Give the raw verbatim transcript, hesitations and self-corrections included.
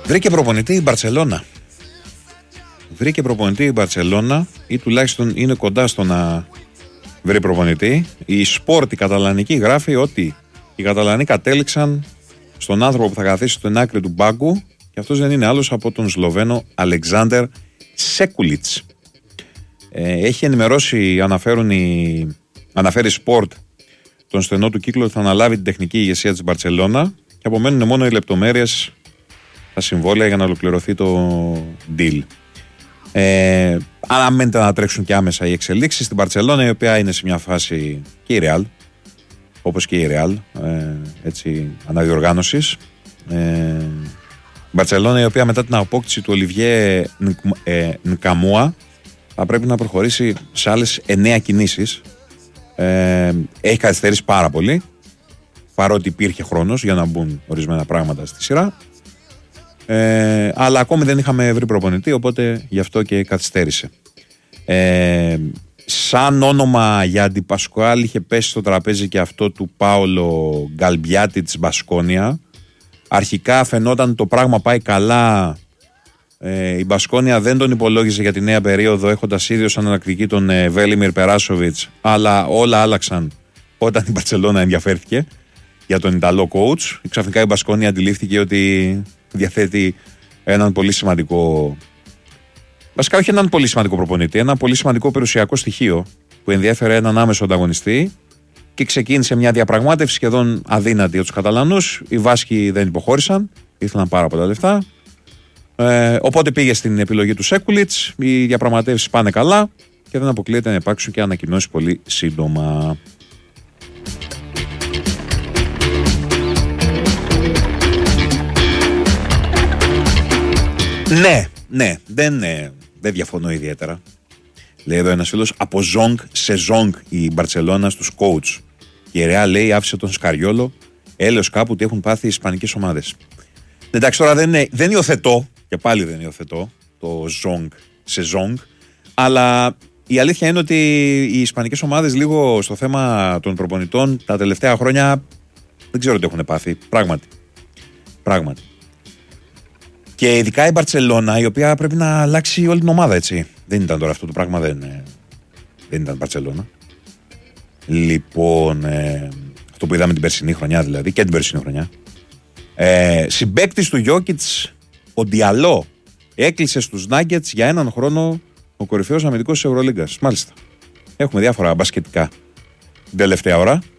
Βρήκε προπονητή η Μπαρτσελώνα. Βρήκε προπονητή η Μπαρτσελώνα, ή τουλάχιστον είναι κοντά στο να βρει προπονητή. Η Sport, η καταλανική, γράφει ότι οι Καταλανοί κατέληξαν στον άνθρωπο που θα καθίσει στην άκρη του μπάγκου, και αυτός δεν είναι άλλος από τον Σλοβαίνο Αλεξάντερ Σέκουλιτς. Ε, έχει ενημερώσει, αναφέρουν οι, αναφέρει Sport, τον στενό του κύκλο ότι θα αναλάβει την τεχνική ηγεσία της Μπαρτσελώνα, και απομένουν μόνο οι λεπτομέρειες, τα συμβόλαια για να ολοκληρωθεί το deal. Ε, αναμένεται να τρέξουν και άμεσα οι εξελίξεις στην Μπαρτσελώνα, η οποία είναι σε μια φάση, και η Ρεάλ, όπως και η Ρεάλ, ε, έτσι, αναδιοργάνωσης. Ε, Μπαρτσελώνα, η οποία μετά την απόκτηση του Ολιβιέ ε, Νκαμούα θα πρέπει να προχωρήσει σε άλλες εννέα κινήσεις. Ε, έχει καθυστερήσει πάρα πολύ, παρότι υπήρχε χρόνος για να μπουν ορισμένα πράγματα στη σειρά. Ε, αλλά ακόμη δεν είχαμε βρει προπονητή, οπότε γι' αυτό και καθυστέρησε. Ε, σαν όνομα για αντιπασκουάλ είχε πέσει στο τραπέζι και αυτό του Πάολο Γκαλμπιάτη της Μπασκόνια. Αρχικά φαινόταν το πράγμα πάει καλά. Ε, η Μπασκόνια δεν τον υπολόγιζε για τη νέα περίοδο, έχοντας ίδιο σαν ανακτική τον ε, Βέλιμιρ Περάσοβιτς, αλλά όλα άλλαξαν όταν η Μπαρτσελώνα ενδιαφέρθηκε για τον Ιταλό coach. Ξαφνικά η Μπασκόνια αντιλήφθηκε ότι διαθέτει έναν πολύ σημαντικό, βασικά όχι έναν πολύ σημαντικό προπονητή, ένα πολύ σημαντικό περιουσιακό στοιχείο που ενδιέφερε έναν άμεσο ανταγωνιστή, και ξεκίνησε μια διαπραγμάτευση σχεδόν αδύνατη για τους Καταλανούς. Οι Βάσκοι δεν υποχώρησαν, ήθελαν πάρα πολλά λεφτά. Ε, οπότε πήγε στην επιλογή του Σέκουλιτς. Οι διαπραγματεύσεις πάνε καλά και δεν αποκλείεται να υπάρξουν και ανακοινώσεις πολύ σύντομα. Ναι, ναι, δεν, δεν διαφωνώ ιδιαίτερα. Λέει εδώ ένας φίλος, από Ζόγκ σε Ζόγκ η Μπαρτσελώνα στους coach. Και η Ρεάλ, λέει, άφησε τον Σκαριόλο, έλεος κάπου ότι έχουν πάθει οι ισπανικές ομάδες. Εντάξει, τώρα δεν, δεν υιοθετώ, και πάλι δεν υιοθετώ το Ζόγκ σε Ζόγκ, αλλά η αλήθεια είναι ότι οι ισπανικές ομάδες λίγο στο θέμα των προπονητών τα τελευταία χρόνια δεν ξέρω τι έχουν πάθει. Πράγματι. Πράγματι. Και ειδικά η Μπαρτσελώνα, η οποία πρέπει να αλλάξει όλη την ομάδα, έτσι. Δεν ήταν τώρα αυτό το πράγμα, δεν, δεν ήταν Μπαρτσελώνα. Λοιπόν, ε, αυτό που είδαμε την περσινή χρονιά, δηλαδή, και την περσινή χρονιά. Ε, συμπαίκτης του Γιόκιτς, ο Ντιαλό, έκλεισε στους Νάγκετς για έναν χρόνο ο κορυφαίος αμυντικός της Ευρωλίγκας. Μάλιστα. Έχουμε διάφορα μπασκετικά την τελευταία ώρα.